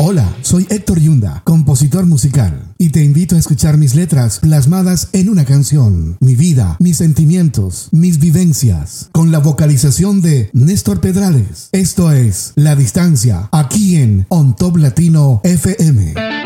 Hola, soy Héctor Yunda, compositor musical, y te invito a escuchar mis letras plasmadas en una canción, mi vida, mis sentimientos, mis vivencias, con la vocalización de Néstor Pedrales. Esto es La Distancia, aquí en On Top Latino FM.